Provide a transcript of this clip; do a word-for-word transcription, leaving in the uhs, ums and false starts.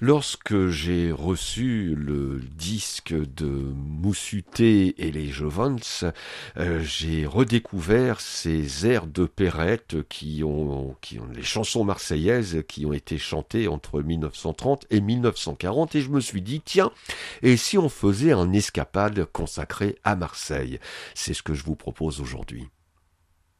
Lorsque j'ai reçu le disque de Moussuet et les Jovans, euh, j'ai redécouvert ces airs de Perrette qui ont, qui ont les chansons marseillaises qui ont été chantées entre mille neuf cent trente et mille neuf cent quarante, et je me suis dit, tiens, et si on faisait un escapade consacré à Marseille? C'est ce que je vous propose aujourd'hui.